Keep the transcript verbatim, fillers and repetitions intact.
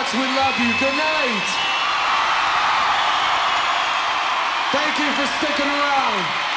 Sharks, we love you. Good night. Thank you for sticking around.